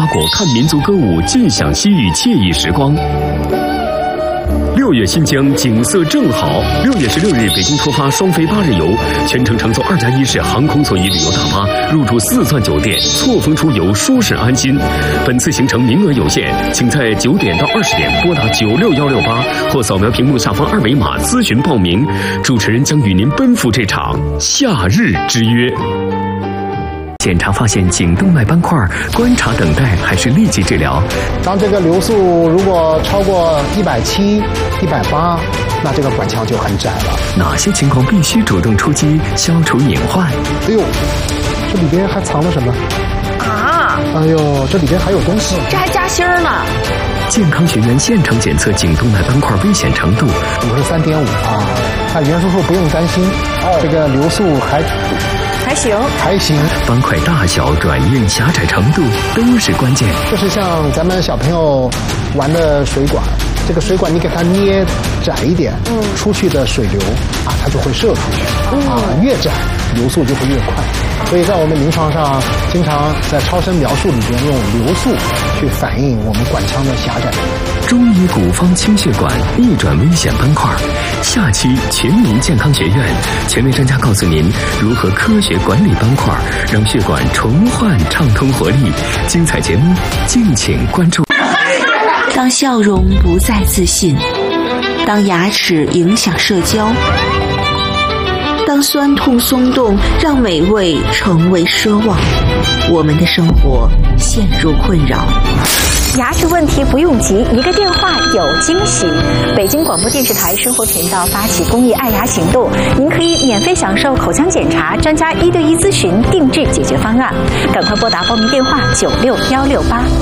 果看民族歌舞，尽享西域惬意时光。6月新疆景色正好。6月16日，北京出发双飞8日游，全程乘坐2+1式航空座椅旅游大巴，入住4钻酒店，错峰出游，舒适安心。本次行程名额有限，请在9点到20点拨打96168或扫描屏幕下方2维码咨询报名。主持人将与您奔赴这场夏日之约。检查发现颈动脉斑块，观察等待还是立即治疗？ 当这个流速如果超过170、180，那这个管腔就很窄了。 哪些情况必须主动出击，消除隐患？ 哎呦，这里边还藏了什么？ 啊！ 哎呦，这里边还有东西， 这还夹心儿呢。 健康学院现场检测颈动脉斑块危险程度 53.5啊。那袁叔叔不用担心，这个流速还行， 斑块大小、软硬、狭窄程度都是关键。 这是像咱们小朋友玩的水管，这个水管你给它捏窄一点，出去的水流啊，它就会射出去，啊，越窄流速就会越快。所以在我们临床上，经常在超声描述里边用流速去反映我们管腔的狭窄。 中医古方清血管，逆转危险斑块。下期全民健康学院，权威专家告诉您如何科学管理斑块，让血管重焕畅通活力。精彩节目敬请关注。 当笑容不再自信，当牙齿影响社交，当酸痛松动让美味成为奢望，我们的生活陷入困扰。 牙齿问题不用急，一个电话有惊喜。北京广播电视台生活频道发起公益爱牙行动，您可以免费享受口腔检查、专家1对1咨询、定制解决方案。赶快拨打报名电话96168。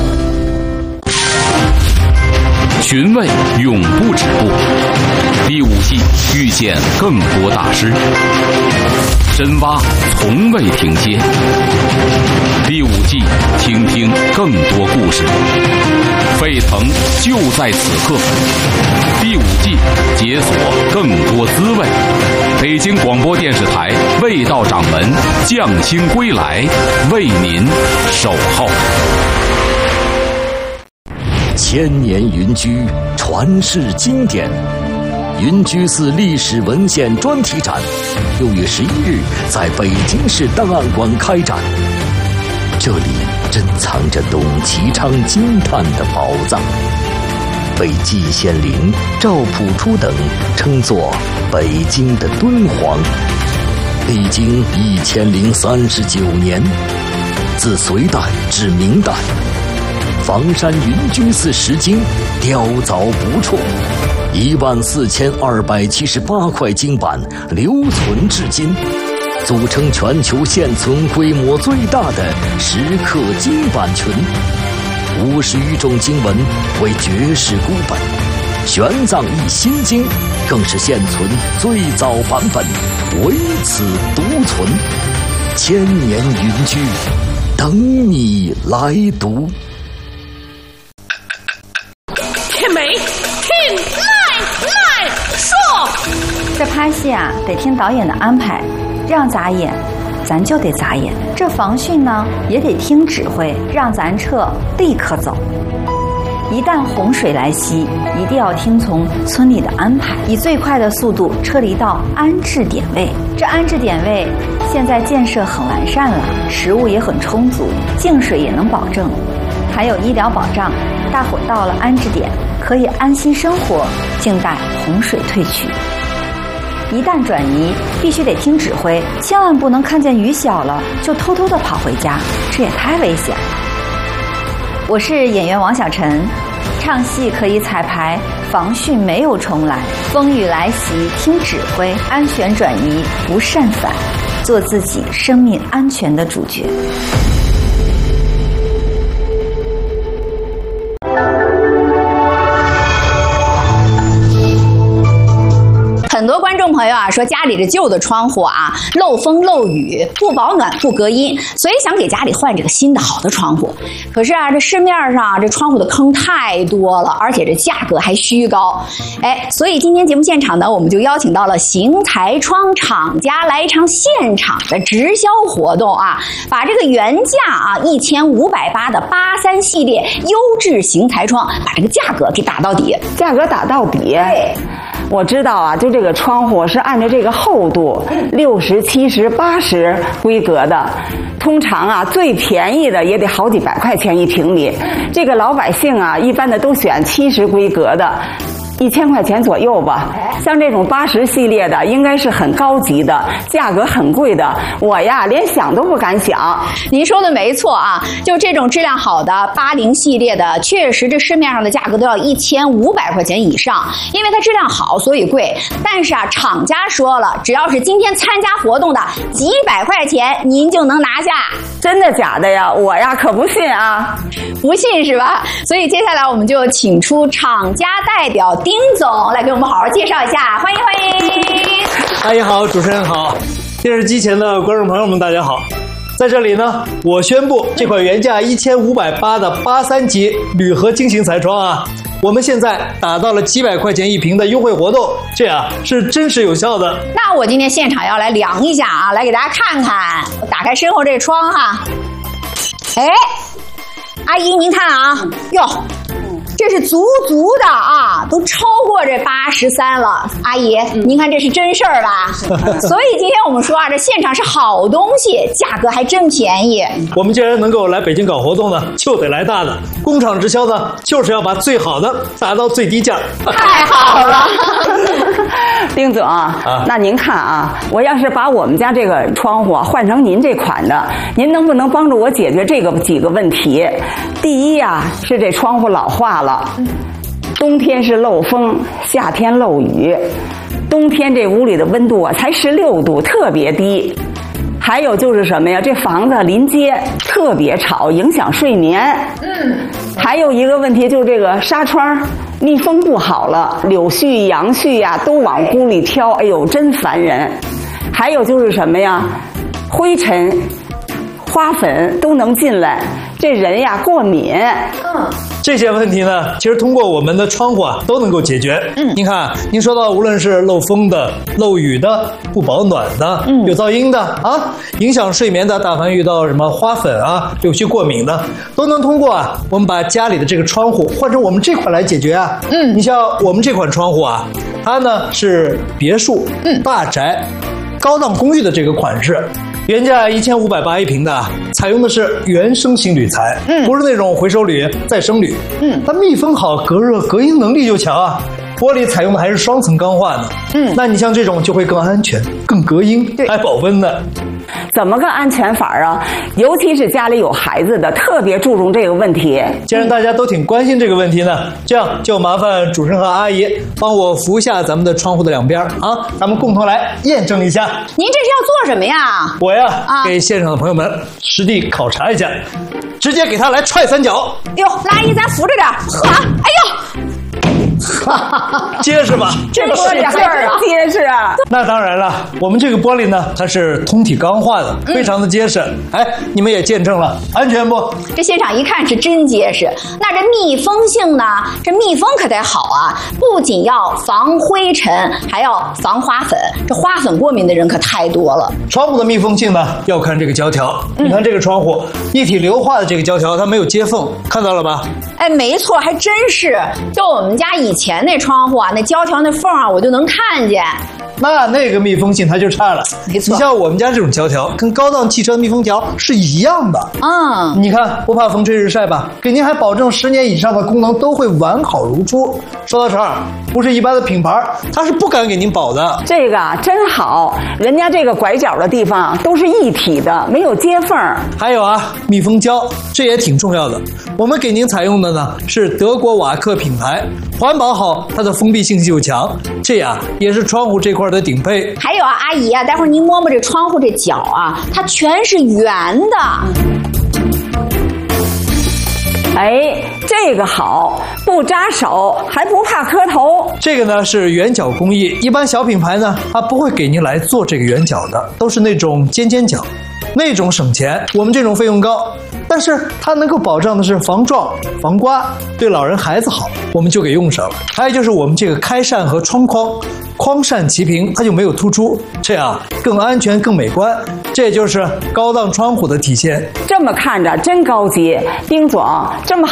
寻味永不止步，第5季遇见更多大师，深挖从未停歇。第5季听听更多故事，沸腾就在此刻。第5季解锁更多滋味。北京广播电视台味道掌门匠心归来，为您守候。 千年云居，传世经典。云居寺历史文献专题展6月11日在北京市档案馆开展，这里珍藏着董其昌惊叹的宝藏，被季羡林、赵朴初等称作北京的敦煌。历经1039年，自隋代至明代，房山云居寺石经雕凿不辍，14278块经版留存至今，组成全球现存规模最大的石刻经版群。50余种经文为绝世孤本，玄奘译心经更是现存最早版本，唯此独存。千年云居，等你来读。 天梅，天来说， 这拍戏啊，得听导演的安排，让咱演，咱就得咋演。这防汛呢，也得听指挥，让咱撤，立刻走。一旦洪水来袭，一定要听从村里的安排，以最快的速度撤离到安置点位。这安置点位现在建设很完善了，食物也很充足，净水也能保证，还有医疗保障。大伙到了安置点，可以安心生活，静待洪水退去。一旦转移，必须得听指挥，千万不能看见雨小了就偷偷的跑回家，这也太危险了。我是演员王小晨，唱戏可以彩排，防汛没有重来，风雨来袭听指挥，安全转移不擅返，做自己生命安全的主角。 很多观众朋友啊说家里这旧的窗户啊漏风漏雨，不保暖不隔音，所以想给家里换这个新的好的窗户。可是啊，这市面上这窗户的坑太多了，而且这价格还虚高。所以今天节目现场呢，我们就邀请到了邢台窗厂家来一场现场的直销活动啊，把这个原价啊1580的83系列优质邢台窗，把这个价格给打到底。 价格打到底。 对。 我知道啊，就这个窗户是按照这个厚度60、70、80规格的，通常啊最便宜的也得好几百块钱一平米。这个老百姓啊，一般的都选70规格的。1000块钱左右吧，像这种80系列的，应该是很高级的，价格很贵的。我呀，连想都不敢想。 您说的没错啊，就这种质量好的80系列的，确实这市面上的价格都要1500块钱以上，因为它质量好，所以贵。但是啊，厂家说了，只要是今天参加活动的，几百块钱您就能拿下。 真的假的呀？我呀可不信啊， 不信是吧？所以接下来我们就请出厂家代表丁总来给我们好好介绍一下，欢迎欢迎。 阿姨好，主持人好，电视机前的观众朋友们大家好。在这里呢，我宣布这款原价1580的83级铝合金型彩窗啊，我们现在打到了几百块钱一平的优惠活动，这样是真实有效的。 那我今天现场要来量一下啊，来给大家看看。我打开身后这窗哈，阿姨您看啊，哟。这是足的啊，都超过这83了。阿姨，您看这是真事儿吧？所以今天我们说啊，这现场是好东西，价格还真便宜。 我们既然能够来北京搞活动呢，就得来大的。工厂直销呢，就是要把最好的打到最低价。 太好了， 丁总啊，那您看啊，我要是把我们家这个窗户换成您这款的，您能不能帮助我解决这个几个问题？第一呀，是这窗户老化了。冬天是漏风，夏天漏雨。冬天这屋里的温度啊才16度，特别低。还有就是什么呀？这房子临街特别吵，影响睡眠。还有一个问题就是这个纱窗密封不好了，柳絮、杨絮呀都往屋里飘，哎呦，真烦人。还有就是什么呀？灰尘、花粉都能进来，这人呀过敏。 这些问题呢，其实通过我们的窗户啊都能够解决。您看，您说到无论是漏风的、漏雨的、不保暖的、有噪音的啊，影响睡眠的，但凡遇到什么花粉啊、柳絮过敏的，都能通过啊我们把家里的这个窗户换成我们这款来解决啊。你像我们这款窗户啊，它呢是别墅、大宅、高档公寓的这个款式。原价1580一平的，采用的是原生型铝材，不是那种回收铝、再生铝。它密封好，隔热隔音能力就强啊。玻璃采用的还是双层钢化的，那你像这种就会更安全、更隔音，还保温的。 怎么个安全法啊？尤其是家里有孩子的，特别注重这个问题。 既然大家都挺关心这个问题呢，这样就麻烦主持人和阿姨帮我扶下咱们的窗户的两边啊，咱们共同来验证一下。 您这是要做什么呀？ 我呀，给现场的朋友们实地考察一下，直接给他来踹3脚。 哟，阿姨咱扶着点，呵，哎呦。 结实吧？ 这个使劲儿啊， 结实啊！ 那当然了，我们这个玻璃呢，它是通体钢化的，非常的结实。你们也见证了，安全不？ 这现场一看是真结实。那这密封性呢？这密封可得好啊！不仅要防灰尘，还要防花粉。这花粉过敏的人可太多了。 窗户的密封性呢，要看这个胶条。你看这个窗户，一体硫化的这个胶条，它没有接缝，看到了吧？ 没错，还真是。就我们家以前那窗户啊，那胶条那缝啊，我就能看见。 那个密封性它就差了。 没错， 你像我们家这种胶条，跟高档汽车密封条是一样的。你看不怕风吹日晒吧？给您还保证10年以上的功能都会完好如初。说到这儿，不是一般的品牌，它是不敢给您保的。 这个啊真好，人家这个拐角的地方都是一体的，没有接缝。 还有啊，密封胶，这也挺重要的。我们给您采用的呢是德国瓦克品牌，环保好，它的封闭性就强，这样也是窗户这块的顶配。 还有啊，阿姨啊，待会儿您摸摸这窗户这角啊，它全是圆的。 哎，这个好，不扎手，还不怕磕头。 这个呢是圆角工艺，一般小品牌呢，它不会给您来做这个圆角的，都是那种尖尖角，那种省钱，我们这种费用高。但是它能够保障的是防撞、防刮，对老人孩子好，我们就给用上了。还有就是我们这个开扇和窗框，框扇齐平，它就没有突出，这样更安全、更美观。这就是高档窗户的体现。 这么看着真高级，丁总，这么